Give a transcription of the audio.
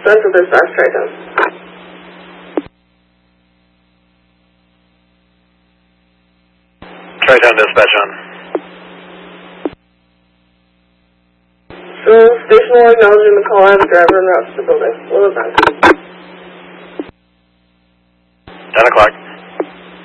Central Dispatch, Tri-Town. Tri-Town Dispatch on. So, station will acknowledge the call. I have a driver en route to the building. Will advance. 10 o'clock.